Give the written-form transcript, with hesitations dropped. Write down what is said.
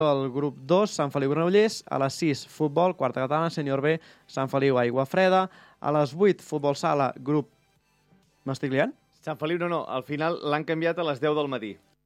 el grup 2, Sant Feliu Granollers, a les 6, futbol, quarta catalana, sènior B, Sant Feliu Aiguafreda, a les 8, futbol sala, grup... M'estic liant? Sant Feliu no, al final l'han canviat a les 10 del matí.